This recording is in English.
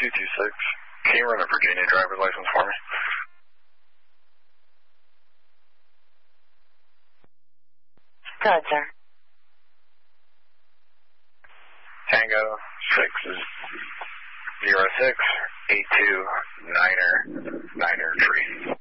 226. Can you run a Virginia driver's license for me? Go ahead, sir. Tango 606 82 9er 9er 3.